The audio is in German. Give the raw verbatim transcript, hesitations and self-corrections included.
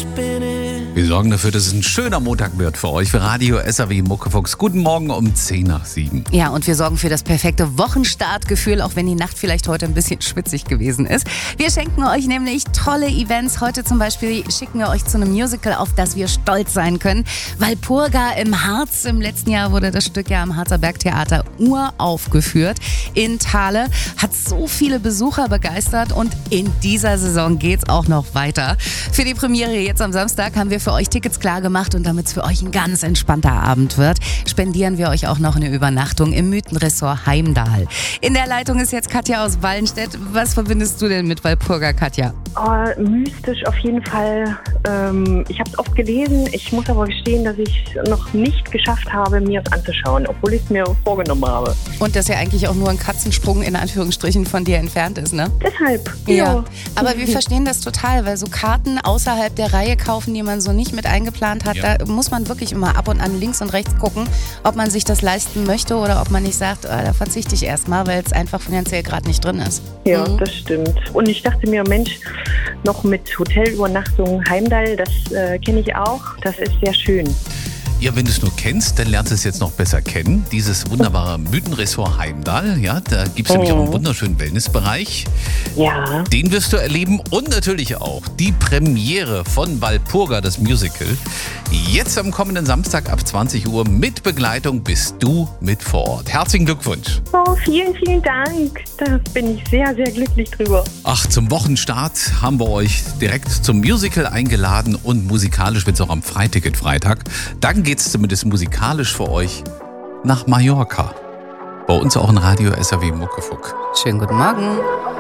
Wir sorgen dafür, dass es ein schöner Montag wird für euch, für Radio S R W Muckefuchs. Guten Morgen um zehn nach sieben. Ja, und wir sorgen für das perfekte Wochenstartgefühl, auch wenn die Nacht vielleicht heute ein bisschen schwitzig gewesen ist. Wir schenken euch nämlich tolle Events. Heute zum Beispiel schicken wir euch zu einem Musical, auf das wir stolz sein können. Walpurga im Harz. Im letzten Jahr wurde das Stück ja am Harzer Bergtheater uraufgeführt. In Thale hat so viele Besucher begeistert und in dieser Saison geht's auch noch weiter. Für die Premiere jetzt am Samstag haben wir für euch Tickets klar gemacht, und damit es für euch ein ganz entspannter Abend wird, spendieren wir euch auch noch eine Übernachtung im Mythenressort Heimdal. In der Leitung ist jetzt Katja aus Wallenstedt. Was verbindest du denn mit Walpurga, Katja? Oh, mystisch auf jeden Fall. Ähm, ich habe es oft gelesen. Ich muss aber gestehen, dass ich es noch nicht geschafft habe, mir es anzuschauen, obwohl ich es mir vorgenommen habe. Und das ja eigentlich auch nur ein Katzensprung in Anführungsstrichen von dir entfernt ist, ne? Deshalb, ja. ja. Aber wir verstehen das total, weil so Karten außerhalb der Reihe kaufen, die man so nicht mit eingeplant hat, Ja. da muss man wirklich immer ab und an links und rechts gucken, ob man sich das leisten möchte oder ob man nicht sagt, oh, da verzichte ich erstmal, weil es einfach finanziell gerade nicht drin ist. Ja, Mhm. das stimmt. Und ich dachte mir, Mensch, noch mit Hotelübernachtung Heimdal, das äh, kenne ich auch. Das ist sehr schön. Ja, wenn du es nur kennst, dann lernst du es jetzt noch besser kennen. Dieses wunderbare Mythenressort Heimdal, ja, da gibt es nämlich auch einen wunderschönen Wellnessbereich. Ja. Den wirst du erleben und natürlich auch die Premiere von Walpurga, das Musical. Jetzt am kommenden Samstag ab zwanzig Uhr mit Begleitung bist du mit vor Ort. Herzlichen Glückwunsch. Oh, vielen, vielen Dank. Da bin ich sehr, sehr glücklich drüber. Ach, zum Wochenstart haben wir euch direkt zum Musical eingeladen und musikalisch wird es auch am Freiticket Freitag. Dann geht's zumindest musikalisch für euch nach Mallorca. Bei uns auch in Radio S R W Muckefuck. Schönen guten Morgen.